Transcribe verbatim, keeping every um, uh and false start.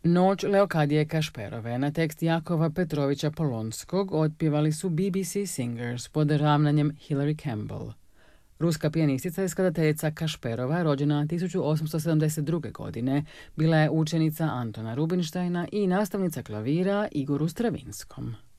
Noć Leokadije Kašperove na tekst Jakova Petrovića Polonskog otpjevali su B B C Singers pod ravnanjem Hilary Campbell. Ruska pijanistica i skladateljica Kašperova, rođena tisuću osamsto sedamdeset druge. godine, bila je učenica Antona Rubinštajna i nastavnica klavira Igoru Stravinskom.